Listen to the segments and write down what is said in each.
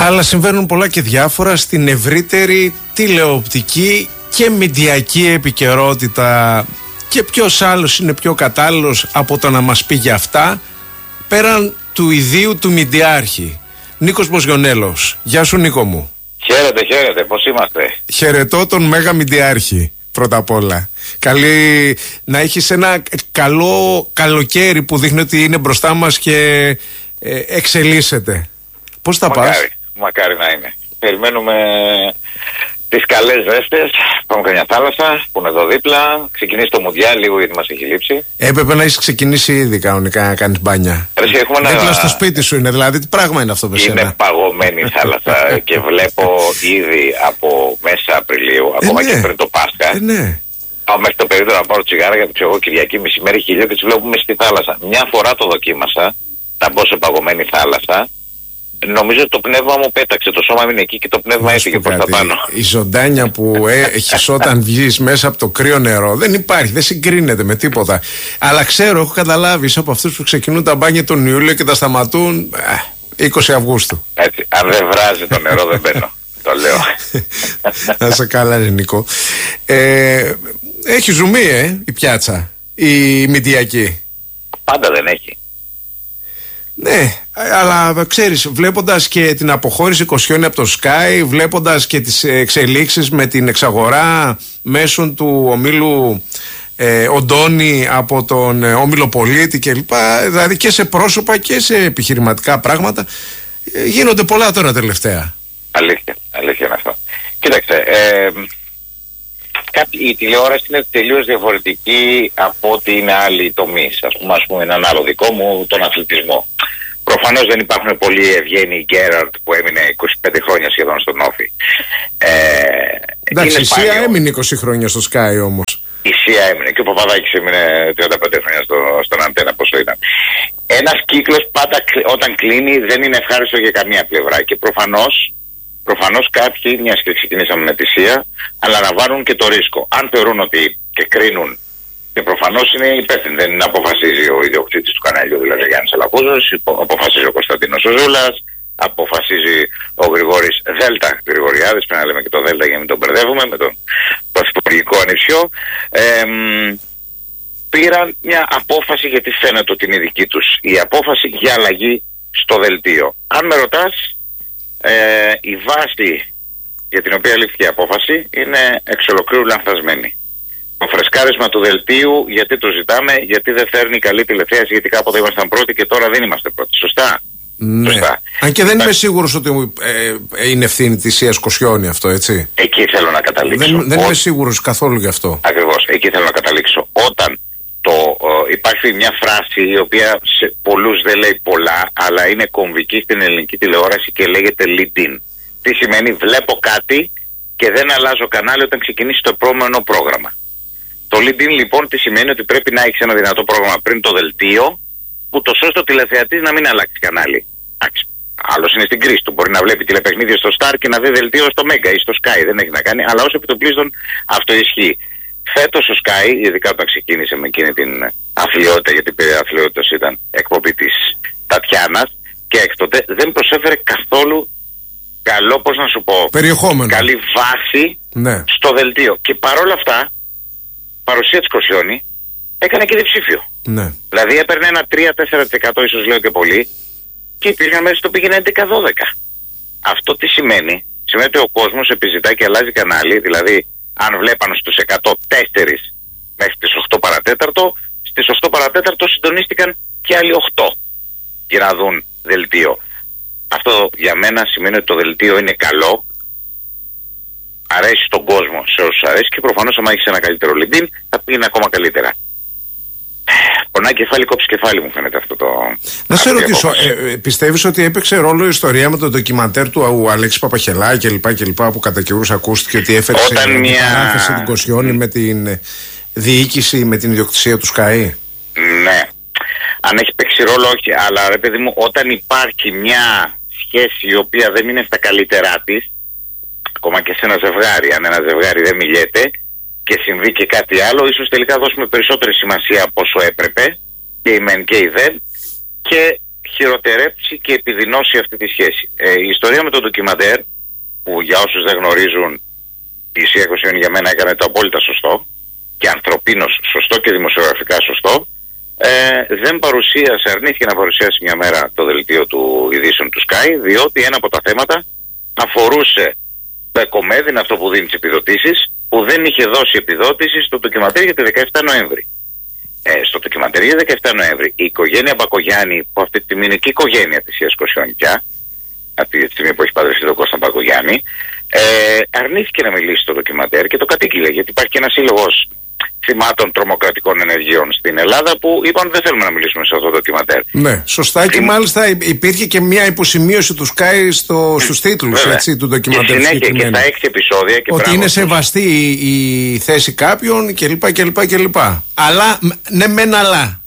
Αλλά συμβαίνουν πολλά και διάφορα στην ευρύτερη τηλεοπτική και μηντιακή επικαιρότητα. Και ποιος άλλος είναι πιο κατάλληλος από το να μας πει για αυτά, πέραν του ιδίου του μηντιάρχη. Νίκος Μποζιονέλος. Γεια σου, Νίκο μου. Χαίρετε, πώς είμαστε? Χαιρετώ τον Μέγα Μηντιάρχη, πρώτα απ' όλα. Καλή να έχεις ένα καλό καλοκαίρι που δείχνει ότι είναι μπροστά μας και εξελίσσεται. Πώς θα πας? Μακάρι να είναι. Περιμένουμε τις καλές ζέστες. Πάμε καμιά θάλασσα που είναι εδώ δίπλα. Ξεκινήσει το Μουντιάλ λίγο γιατί μας έχει λείψει. Έπρεπε να έχεις ξεκινήσει ήδη κανονικά να κάνεις μπάνια. Δίπλα στο σπίτι σου είναι, δηλαδή τι πράγμα είναι αυτό με σένα? Είναι παγωμένη η θάλασσα και βλέπω ήδη από μέσα Απριλίου, ακόμα και πριν το Πάσχα. Ναι. Πάω μέχρι το περίπτωμα να πάρω τσιγάρα γιατί εγώ Κυριακή μεσημέρι χιλιό και τις βλέπουμε στη θάλασσα. Μια φορά το δοκίμασα να μπω σε παγωμένη θάλασσα. Νομίζω ότι το πνεύμα μου πέταξε, το σώμα είναι εκεί και το πνεύμα έφυγε προς τα πάνω. Η ζωντάνια που έχεις όταν βγεις μέσα από το κρύο νερό δεν υπάρχει, δεν συγκρίνεται με τίποτα. Αλλά ξέρω, έχω καταλάβει, είσαι από αυτούς που ξεκινούν τα μπάνια τον Ιούλιο και τα σταματούν 20 Αυγούστου. Έτσι, αν δεν βράζει το νερό δεν μπαίνω, το λέω. Να σε καλά, Νικό. Έχει ζουμί, η πιάτσα, η μηντιακή. Πάντα δεν έχει. Ναι, αλλά ξέρεις, βλέποντας και την αποχώρηση Κοσιόνι από το Sky, βλέποντας και τις εξελίξεις με την εξαγορά μέσων του ομίλου Οντώνη από τον όμιλο Πολίτη κλπ, δηλαδή και σε πρόσωπα και σε επιχειρηματικά πράγματα, γίνονται πολλά τώρα τελευταία. Αλήθεια είναι αυτό. Κοίταξε, η τηλεόραση είναι τελείως διαφορετική από ό,τι είναι άλλοι τομείς. Ας πούμε έναν άλλο δικό μου, τον αθλητισμό. Προφανώς δεν υπάρχουν πολλοί Ευγένη Γκέραρτ που έμεινε 25 χρόνια σχεδόν στον Όφη. Εντάξει, η ΣΥΑ έμεινε 20 χρόνια στο Sky όμως. Η ΣΥΑ έμεινε και ο Παπαδάκης έμεινε 35 χρόνια στον Αντένα, πόσο ήταν. Ένας κύκλος πάντα όταν κλείνει δεν είναι ευχάριστο για καμία πλευρά και προφανώς κάποιοι, μιας και ξεκινήσαμε με τη ΣΥΑ, αναλαμβάνουν και το ρίσκο. Αν θεωρούν ότι και κρίνουν, και προφανώς είναι υπεύθυνοι, δεν αποφασίζει ο ιδιοκτήτης του καναλιού, δηλαδή ο Γιάννης Αλαφούζος, αποφασίζει ο Κωνσταντίνος ο Ζούλας, αποφασίζει ο Γρηγόρης Δέλτα Γρηγοριάδης, πρέπει να λέμε και το Δέλτα για να μην τον μπερδεύουμε με τον πρωθυπουργικό ανιψιό. Πήραν μια απόφαση γιατί φαίνεται ότι είναι δική τους η απόφαση για αλλαγή στο δελτίο. Αν με ρωτάς, η βάση για την οποία λήφθηκε η απόφαση είναι εξ ολοκλήρου λανθασμένη. Το φρεσκάρισμα του δελτίου, γιατί το ζητάμε, γιατί δεν φέρνει καλή τηλεθέαση, γιατί κάποτε ήμασταν πρώτοι και τώρα δεν είμαστε πρώτοι. Σωστά. Ναι. Σωστά. Αν και δεν είμαι σίγουρος ότι είναι ευθύνη της ΣΥΑ Κοσιόνι αυτό, έτσι. Εκεί θέλω να καταλήξω. Δεν είμαι σίγουρος καθόλου γι' αυτό. Ακριβώς. Εκεί θέλω να καταλήξω. Όταν υπάρχει μια φράση η οποία σε πολλούς δεν λέει πολλά, αλλά είναι κομβική στην ελληνική τηλεόραση και λέγεται lead-in. Τι σημαίνει? Βλέπω κάτι και δεν αλλάζω κανάλι όταν ξεκινήσει το επόμενο πρόγραμμα. Το lead-in λοιπόν τι σημαίνει? Ότι πρέπει να έχεις ένα δυνατό πρόγραμμα πριν το δελτίο, ούτως ώστε ο τηλεθεατής να μην αλλάξει κανάλι. Άλλος είναι στην κρίση του. Μπορεί να βλέπει τηλεπαιχνίδια στο Star και να δει δελτίο στο Mega ή στο Sky. Δεν έχει να κάνει, αλλά όσο επιτοπλίστων αυτό ισχύει. Φέτος ο Sky, ειδικά όταν ξεκίνησε με εκείνη την αθλειότητα, γιατί η αθλειότητας ήταν εκπομπή της Τατιάνας, και έκτοτε δεν προσέφερε καθόλου καλό, πώς να σου πω, περιεχόμενο, καλή βάση στο δελτίο. Και παρόλα αυτά, παρουσία της Κοσιόνι έκανε και διψήφιο. Ναι. Δηλαδή έπαιρνε ένα 3-4%, ίσως λέω και πολύ, και υπήρχαν μέσα στο πήγαινε 11-12. Αυτό τι σημαίνει? Σημαίνει ότι ο κόσμος επιζητά και αλλάζει κανάλι, δηλαδή αν βλέπαν στους 104 μέχρι τις 8 παρατέταρτο, στις 8 παρατέταρτο συντονίστηκαν και άλλοι 8 για να δουν δελτίο. Αυτό για μένα σημαίνει ότι το δελτίο είναι καλό, αρέσει στον κόσμο, σε όσους αρέσει, και προφανώς άμα έχεις ένα καλύτερο lead-in θα πήγαινε ακόμα καλύτερα. Πονάει κεφάλι, κόψει κεφάλι, μου φαίνεται αυτό το. Να σε ρωτήσω, πιστεύεις ότι έπαιξε ρόλο η ιστορία με το ντοκιμαντέρ του Αλέξη Παπαχελά κλπ. Που κατά καιρούς ακούστηκε ότι έφερε την ανάθεση την Κοσιόνι με την διοίκηση, με την ιδιοκτησία του Sky? Ναι. Αν έχει παίξει ρόλο, όχι. Αλλά ρε παιδί μου, όταν υπάρχει μια σχέση η οποία δεν είναι στα καλύτερά της, ακόμα και σε ένα ζευγάρι, αν ένα ζευγάρι δεν μιλιέται και συμβεί και κάτι άλλο, ίσως τελικά δώσουμε περισσότερη σημασία από όσο έπρεπε, και η μεν και η δεν, και χειροτερέψει και επιδεινώσει αυτή τη σχέση. Η ιστορία με το ντοκιμαντέρ, που για όσους δεν γνωρίζουν, η Sia Koscioni για μένα έκανε το απόλυτα σωστό και ανθρωπίνως σωστό και δημοσιογραφικά σωστό, δεν αρνήθηκε να παρουσιάσει μια μέρα το δελτίο του ειδήσεων του Sky, διότι ένα από τα θέματα αφορούσε το ΕΚΟΜΕΔ, αυτό που δίνει τις επιδοτήσεις, που δεν είχε δώσει επιδότηση στο ντοκιμαντέρ για τη 17 Νοέμβρη. Στο ντοκιμαντέρ για 17 Νοέμβρη η οικογένεια Μπακογιάννη, που αυτή τη στιγμή είναι και η οικογένεια της Sia Koscioni πια, από τη στιγμή που έχει παντρευτεί τον Κώστα Μπακογιάννη, αρνήθηκε να μιλήσει στο ντοκιμαντέρ και το κατήγγειλε, γιατί υπάρχει και ένας σύλλογος θυμάτων τρομοκρατικών ενεργειών στην Ελλάδα που είπαν δεν θέλουμε να μιλήσουμε σε αυτό το ντοκιμαντέρ. Ναι, σωστά, και μάλιστα υπήρχε και μια υποσημείωση του Sky στους τίτλους του ντοκιμαντέρ. Και συνέχεια και στα 6 επεισόδια. Και ότι είναι σεβαστή η θέση κάποιων κλπ. Αλλά, ναι μεν αλλά.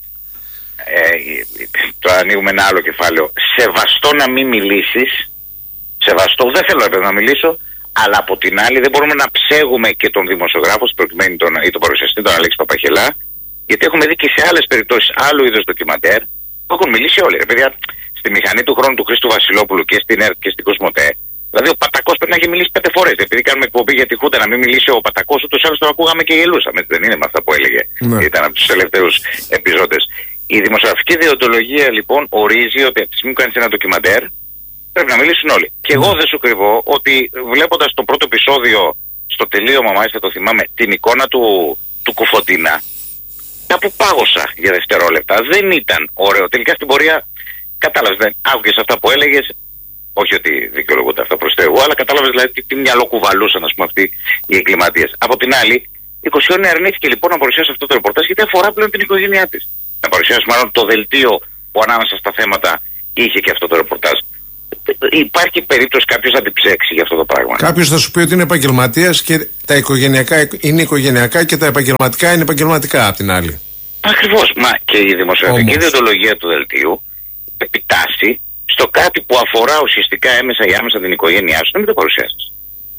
Το ανοίγουμε ένα άλλο κεφάλαιο. Σεβαστό να μην μιλήσεις. Σεβαστό, δεν θέλω να μιλήσω. Αλλά από την άλλη δεν μπορούμε να ψέγουμε και τον δημοσιογράφο, προκειμένου ή τον παρουσιαστή, τον Αλέξη Παπαχελά, γιατί έχουμε δει και σε άλλες περιπτώσεις άλλου είδους ντοκιμαντέρ που έχουν μιλήσει όλοι. Παιδιά, στη μηχανή του χρόνου του Χρήστου Βασιλόπουλου και στην ΕΡΤ και στην Κοσμοτέ, δηλαδή ο Πατακός πρέπει να έχει μιλήσει 5 φορές. Επειδή κάνουμε εκπομπή για τη Χούντα να μην μιλήσει ο Πατακός, ούτως ή άλλως τον ακούγαμε και γελούσαμε. Δεν είναι με αυτά που έλεγε. Ναι. Ήταν από τους τελευταίους επιζώντες. Η δημοσιογραφική διοντολογία λοιπόν ορίζει ότι από τη στιγμή που κάνεις ένα ντοκιμαντέρ, πρέπει να μιλήσουν όλοι. Και εγώ δεν σου κρυβώ ότι βλέποντας το πρώτο επεισόδιο στο τελείωμα, μάλιστα το θυμάμαι, την εικόνα του Κουφοντίνα, κάπου πάγωσα για δευτερόλεπτα. Δεν ήταν ωραίο. Τελικά στην πορεία κατάλαβες, δεν άκουγες αυτά που έλεγες, όχι ότι δικαιολογούνται αυτά προς Θεού, αλλά κατάλαβες δηλαδή τι μυαλό κουβαλούσαν, ας πούμε, αυτοί οι εγκληματίες. Από την άλλη, η Koscioni αρνήθηκε λοιπόν να παρουσιάσει αυτό το ρεπορτάζ, γιατί αφορά πλέον την οικογένειά της. Να παρουσιάσει μάλλον το δελτίο που ανάμεσα στα θέματα είχε και αυτό το ρεπορτάζ. Υπάρχει περίπτωση κάποιος να την ψέξει για αυτό το πράγμα. Κάποιος θα σου πει ότι είναι επαγγελματίας και τα οικογενειακά είναι οικογενειακά και τα επαγγελματικά είναι επαγγελματικά απ' την άλλη. Ακριβώς. Μα και η δημοσιογραφική διοντολογία του δελτίου επιτάσσει στο κάτι που αφορά ουσιαστικά έμεσα ή άμεσα την οικογένειά σου να μην το παρουσιάσεις.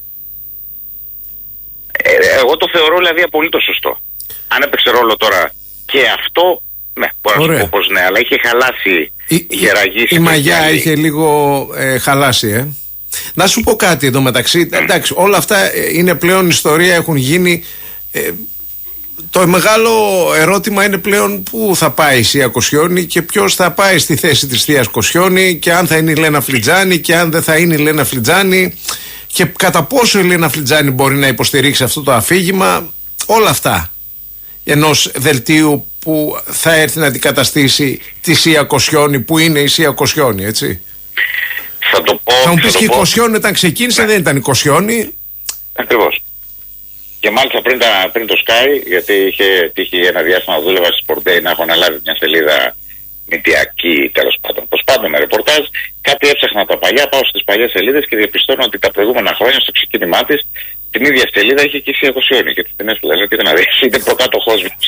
Εγώ το θεωρώ δηλαδή απολύτως σωστό. Αν έπαιξε ρόλο τώρα και αυτό, ναι, μπορώ να σου πω πως ναι, αλλά είχε χαλάσει. Η μαγιά είχε λίγο χαλάσει, Να σου πω κάτι εδώ μεταξύ. Εντάξει, όλα αυτά είναι πλέον ιστορία, έχουν γίνει. Το μεγάλο ερώτημα είναι πλέον πού θα πάει η Sia Koscioni και ποιος θα πάει στη θέση της θείας Koscioni, και αν θα είναι η Λένα Φλιτζάνη και αν δεν θα είναι η Λένα Φλιτζάνη, και κατά πόσο η Λένα Φλιτζάνη μπορεί να υποστηρίξει αυτό το αφήγημα. Όλα αυτά ενός δελτίου που θα έρθει να αντικαταστήσει τη Sia Koscioni, που είναι η Sia Koscioni, έτσι. Θα μου πεις και η Koscioni όταν ξεκίνησε δεν ήταν η Koscioni. Ακριβώς. Και μάλιστα πριν το Sky, γιατί είχε τύχει ένα διάστημα να δούλευα στη Sport Day, να έχω αναλάβει μια σελίδα μηντιακή, τέλος πάντων. Πως πάντα με ρεπορτάζ, κάτι έψαχνα τα παλιά, πάω στις παλιές σελίδες και διαπιστώνω ότι τα προηγούμενα χρόνια στο ξεκίνημά της την ίδια σελίδα είχε και η Sia Koscioni. Και τις ταινίες που λέω, κοίτα να δεις, είναι προκάτοχός μου.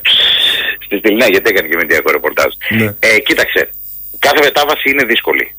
Στη Στυλνέα, γιατί έκανε και μηντιακό ρεπορτάζ. Κοίταξε, κάθε μετάβαση είναι δύσκολη.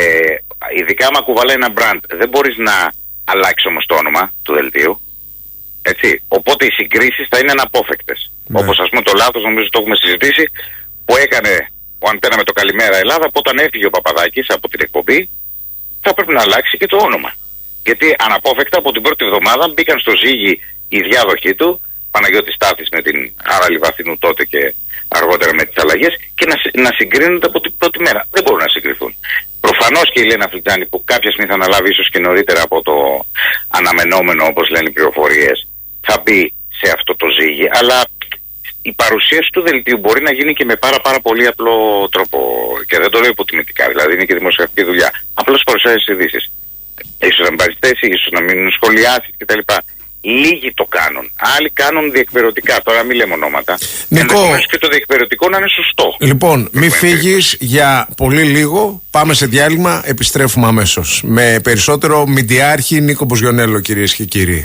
Ειδικά άμα κουβαλάει ένα brand, δεν μπορείς να αλλάξεις όμως το όνομα του δελτίου. Έτσι. Οπότε οι συγκρίσεις θα είναι αναπόφευκτες. Όπως ας πούμε το λάθος, νομίζω το έχουμε συζητήσει, που έκανε ο Αντένα με το Καλημέρα Ελλάδα, που όταν έφυγε ο Παπαδάκης από την εκπομπή, θα πρέπει να αλλάξει και το όνομα. Γιατί αναπόφευκτα από την πρώτη εβδομάδα μπήκαν στο ζύγι οι διάδοχοι του, Παναγιώτης Στάθης με την Άρα Λιβαθινού τότε και αργότερα με τις αλλαγές, και να συγκρίνονται από την πρώτη μέρα. Δεν μπορούν να συγκριθούν. Προφανώς και η Λένα Φλιτζάνη, που κάποια στιγμή θα αναλάβει ίσως και νωρίτερα από το αναμενόμενο, όπως λένε οι πληροφορίες, θα μπει σε αυτό το ζύγι, αλλά η παρουσίαση του δελτίου μπορεί να γίνει και με πάρα πολύ απλό τρόπο, και δεν το λέω υποτιμητικά, δηλαδή είναι και δημοσιογραφική δουλειά. Απλώς παρουσιάζεις ειδήσεις. Ίσως να μην πάρεις θέση, ίσως να μην σχολιάσεις κτλ. Λίγοι το κάνουν. Άλλοι κάνουν διεκπαιρεωτικά. Τώρα μην λέμε ονόματα. Ενδεχομένως και το διεκπαιρεωτικό να είναι σωστό. Λοιπόν, μη φύγεις για πολύ λίγο. Πάμε σε διάλειμμα. Επιστρέφουμε αμέσως. Με περισσότερο Μηντιάρχη Νίκο Μποζιονέλο, κυρίες και κύριοι.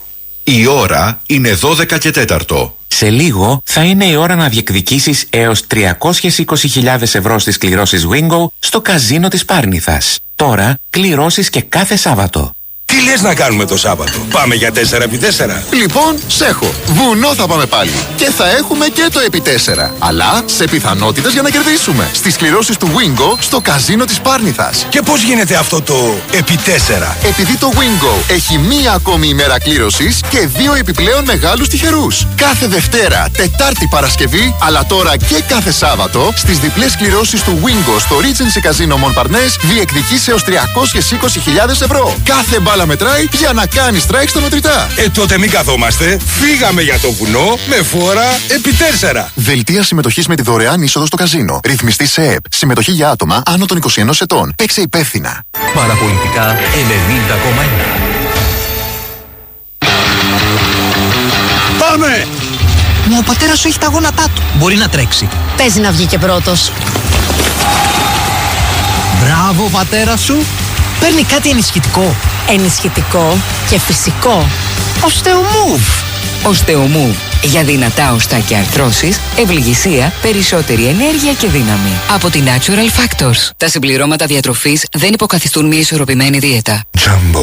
Η ώρα είναι 12 και 4. Σε λίγο θα είναι η ώρα να διεκδικήσεις έως 320.000 ευρώ στις κληρώσεις Wingo στο καζίνο της Πάρνηθας. Τώρα κληρώσεις και κάθε Σάββατο. Τι λες να κάνουμε το Σάββατο? Πάμε για 4x4? Λοιπόν, σ' έχω. Βουνό θα πάμε πάλι. Και θα έχουμε και το επί 4. Αλλά σε πιθανότητες για να κερδίσουμε. Στις κληρώσεις του Wingo στο καζίνο της Πάρνηθας. Και πώς γίνεται αυτό το επί 4? Επειδή το Wingo έχει μία ακόμη ημέρα κλήρωσης και 2 επιπλέον μεγάλους τυχερούς. Κάθε Δευτέρα, Τετάρτη, Παρασκευή, αλλά τώρα και κάθε Σάββατο, στις διπλές κληρώσεις του Wingo στο Regency Casino Montparnasse διεκδικείς έως 320.000 ευρώ. Κάθε μπάλα μετράει για να κάνει strike στα μετρητά. Τότε μην καθόμαστε. Φύγαμε για το βουνό με φόρα επί 4. Δελτία συμμετοχής με τη δωρεάν είσοδο στο καζίνο. Ρυθμιστή σε ΕΕΠ. Συμμετοχή για άτομα άνω των 21 ετών. Παίξε υπεύθυνα. Παραπολιτικά 90,1. Πάμε! Μα ο πατέρας σου έχει τα γόνατά του. Μπορεί να τρέξει. Παίζει να βγει και πρώτος. Μπράβο, πατέρα σου. Παίρνει κάτι ενισχυτικό. Ενισχυτικό και φυσικό. Οστεομούβ. Οστεομούβ. Για δυνατά οστά και αρθρώσεις, ευληγησία, περισσότερη ενέργεια και δύναμη. Από την Natural Factors. Τα συμπληρώματα διατροφής δεν υποκαθιστούν μια ισορροπημένη δίαιτα. Jumbo.